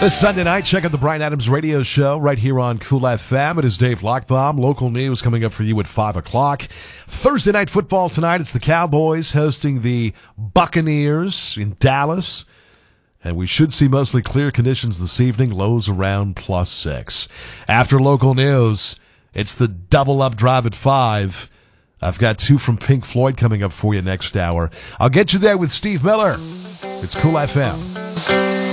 This Sunday night, check out the Brian Adams Radio Show right here on Cool FM. It is Dave Lockbaum. Local news coming up for you at 5 o'clock. Thursday night football tonight. It's the Cowboys hosting the Buccaneers in Dallas. And we should see mostly clear conditions this evening, lows around +6. After local news, it's the Double Up Drive at 5. I've got 2 from Pink Floyd coming up for you next hour. I'll get you there with Steve Miller. It's Cool FM.